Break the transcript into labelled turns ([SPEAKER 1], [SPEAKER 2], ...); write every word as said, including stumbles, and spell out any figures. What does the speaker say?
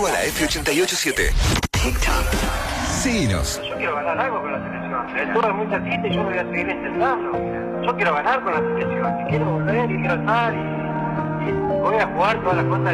[SPEAKER 1] arroba la F ochenta y ocho siete. Síguenos.
[SPEAKER 2] Yo quiero ganar algo con la selección. El tour es muy cerquita y yo voy a seguir intentando. Yo quiero ganar con la selección. Y quiero volver y quiero estar y, y voy a jugar todas las cosas